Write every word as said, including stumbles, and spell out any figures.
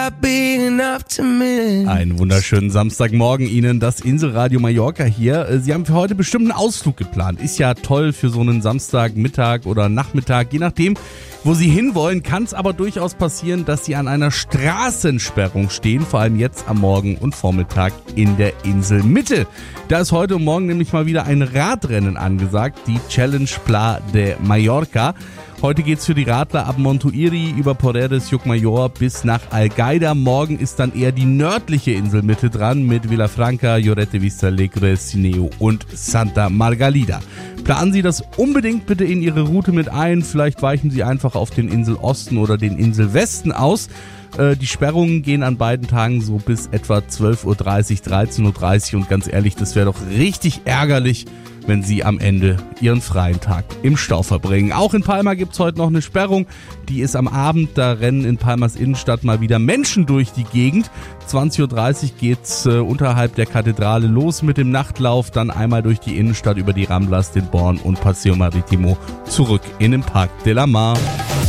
Einen wunderschönen Samstagmorgen Ihnen, das Inselradio Mallorca hier. Sie haben für heute bestimmt einen Ausflug geplant. Ist ja toll für so einen Samstagmittag oder Nachmittag, je nachdem, wo Sie hinwollen. Kann es aber durchaus passieren, dass Sie an einer Straßensperrung stehen, vor allem jetzt am Morgen und Vormittag in der Inselmitte. Da ist heute und morgen nämlich mal wieder ein Radrennen angesagt, die Challenge Pla de Mallorca. Heute geht's für die Radler ab Montuiri über Porreres, Llucmajor bis nach Algaida. Morgen ist dann eher die nördliche Inselmitte dran mit Vilafranca, Lloret de Vistalegre, Sineu und Santa Margalida. Planen Sie das unbedingt bitte in Ihre Route mit ein. Vielleicht weichen Sie einfach auf den Inselosten oder den Inselwesten aus. Die Sperrungen gehen an beiden Tagen so bis etwa zwölf Uhr dreißig, dreizehn Uhr dreißig und ganz ehrlich, das wäre doch richtig ärgerlich, wenn Sie am Ende Ihren freien Tag im Stau verbringen. Auch in Palma gibt's heute noch eine Sperrung. Die ist am Abend, da rennen in Palmas Innenstadt mal wieder Menschen durch die Gegend. zwanzig Uhr dreißig geht's äh, unterhalb der Kathedrale los mit dem Nachtlauf, dann einmal durch die Innenstadt über die Ramblas, den Born und Paseo Maritimo zurück in den Parc de la Mar.